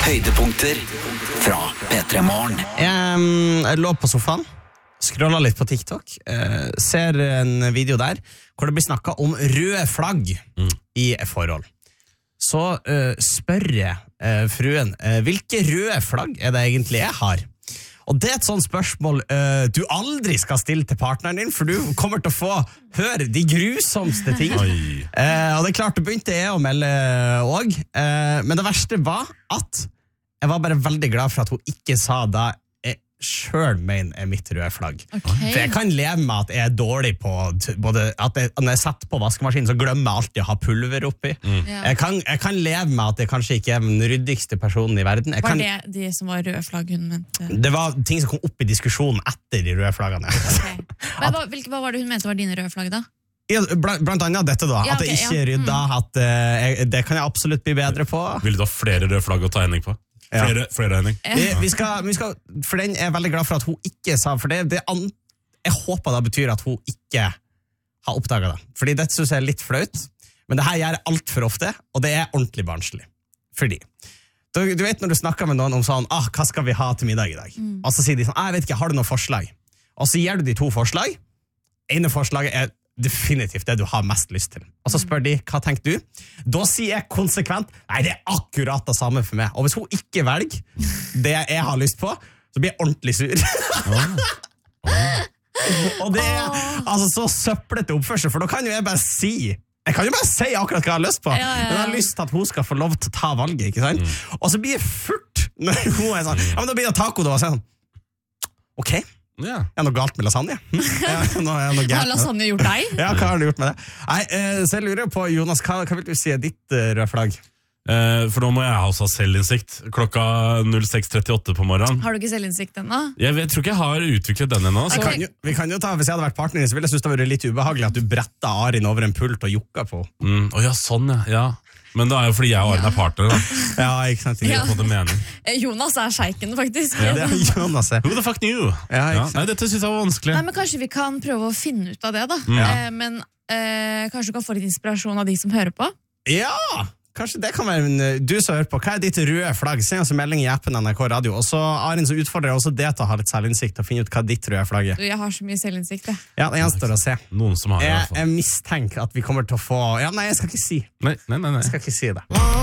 Høydepunkter fra P3 Morgen. Jeg lå på sofaen, scrollet litt på TikTok, ser en video der hvor det blir snakket om røde flagg i forhold. Så spør jeg fruen, hvilke røde flagg er det egentlig jeg har? Og det er et sånt spørsmål du aldri skal stille til partneren din, for du kommer til å få høre de grusomste ting. Og det er klart, det begynte jeg å melde også. Men det verste var at jeg var bare veldig glad for at hun ikke sa da jeg selv mener er mitt røde flagg. For jeg kan leve med at jeg er dårlig på både at når jeg setter på vaskemaskinen så glemmer jeg alltid å ha pulver oppi. Jeg kan leve med at jeg kanskje ikke er den ryddigste personen i verden. Var det de som var røde flagg hun mente? Det var ting som kom opp i diskusjonen etter de røde flaggene. Men hva var det hun mente var dine røde flagg da? Ja, blant annet dette da, at jeg ikke rydda, at det kan jeg absolutt bli bedre på. Vil du ha flere røde flagg å ta Henning på? Flere Henning. Vi skal, for den er jeg veldig glad for at hun ikke sa, for jeg håper det betyr at hun ikke har oppdaget det. Fordi det synes jeg er litt flaut, men det her gjør jeg alt for ofte, og det er ordentlig barnslig. Fordi, du vet når du snakker med noen om sånn, hva skal vi ha til middag i dag? Og så sier de sånn, jeg vet ikke, har du noen forslag? Og så gir du de 2 forslag. Ene forslaget er definitivt det du har mest lyst til. Og så spør de, hva tenker du? Da sier jeg konsekvent, nei, det er akkurat det samme for meg. Og hvis hun ikke velger det jeg har lyst på, så blir jeg ordentlig sur. Og det er altså så søplete oppførsel, for da kan jo jeg bare si akkurat hva jeg har lyst på. Men jeg har lyst til at hun skal få lov til å ta valget, ikke sant? Og så blir jeg furt når hun er sånn, ja, men da blir det taco da, og så er sånn, ok, er noe galt med lasagne? Har lasagne gjort deg? Ja, hva har du gjort med det? Nei, så jeg lurer på, Jonas, hva vil du si er ditt røde flagg? For nå må jeg også ha selvinnsikt. Klokka 06:38 på morgenen. Har du ikke selvinnsikt ennå? Jeg tror ikke jeg har utviklet den ennå. Vi kan jo ta, hvis jeg hadde vært partner, så ville jeg synes det var litt ubehagelig at du brettet Arin over en pult og jukka på. Ja, sånn, ja. Men det er jo fordi jeg og Arin er partner, da. Ja, ikke sant? Jonas er sjeiken, faktisk. Ja, det er Jonas. Who the fuck knew? Nei, dette synes jeg var vanskelig. Nei, men kanskje vi kan prøve å finne ut av det, da. Men kanskje du kan få litt inspirasjon av de som hører på? Ja! Kanskje det kan være du som hører på. Hva er ditt røde flagg? Send oss en melding i appen NRK Radio. Og så, Arin, så utfordrer jeg også det til å ha litt selvinnsikt og finne ut hva ditt røde flagg er. Jeg har så mye selvinnsikt, jeg. Ja, det gjenstår å se. Noen som har det, i hvert fall. Jeg mistenker at vi kommer til å få... Ja, nei, jeg skal ikke si. Nei. Jeg skal ikke si det.